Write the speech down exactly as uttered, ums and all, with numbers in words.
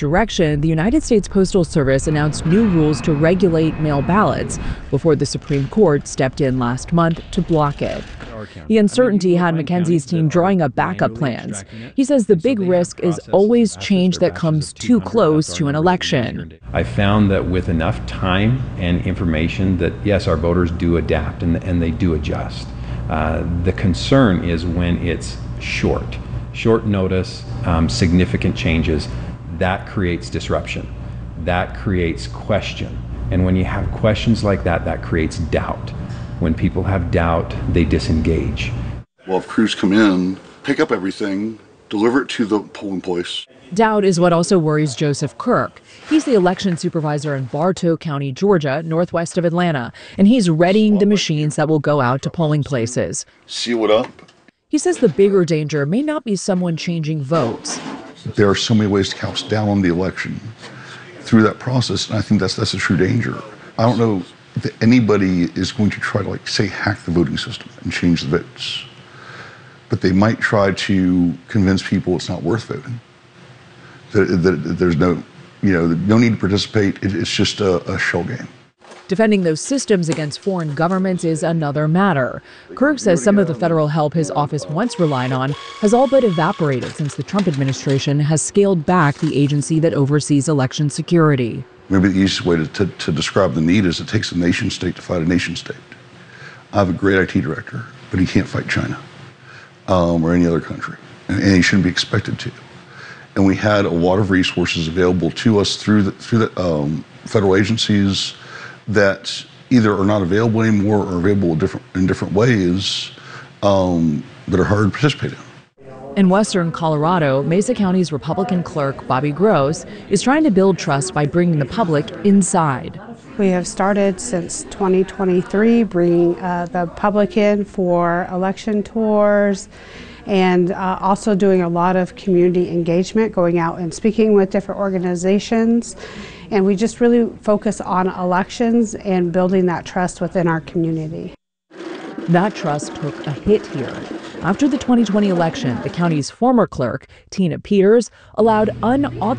direction, the United States Postal Service announced new rules to regulate mail ballots before the Supreme Court stepped in last month to block it. The uncertainty had Mackenzie's team drawing up backup plans. He says the big risk is always change that comes too close to an election. I found that with enough time and information that, yes, our voters do adapt and, and they do adjust. Uh, the concern is when it's short, short notice, um, significant changes. That creates disruption. That creates question. And when you have questions like that, that creates doubt. When people have doubt, they disengage. Well, if crews come in, pick up everything, deliver it to the polling place. Doubt is what also worries Joseph Kirk. He's the election supervisor in Bartow County, Georgia, northwest of Atlanta, and he's readying the machines that will go out to polling places. Seal it up. He says the bigger danger may not be someone changing votes. There are so many ways to count down on the election through that process, and I think that's that's a true danger. I don't know that anybody is going to try to, like, say, hack the voting system and change the votes, but they might try to convince people it's not worth voting. That, that, that there's no, you know, no need to participate. It, it's just a, a shell game. Defending those systems against foreign governments is another matter. Kirk says some of the federal help his office once relied on has all but evaporated since the Trump administration has scaled back the agency that oversees election security. Maybe the easiest way to, to, to describe the need is it takes a nation state to fight a nation state. I have a great I T director, but he can't fight China um, or any other country, and, and he shouldn't be expected to. And we had a lot of resources available to us through the, through the um, federal agencies that either are not available anymore or are available in different, in different ways um, that are hard to participate in. In western Colorado, Mesa County's Republican clerk, Bobby Gross, is trying to build trust by bringing the public inside. We have started since twenty twenty-three bringing uh, the public in for election tours and uh, also doing a lot of community engagement, going out and speaking with different organizations. And we just really focus on elections and building that trust within our community. That trust took a hit here. After the twenty twenty election, the county's former clerk, Tina Peters, allowed unauthorized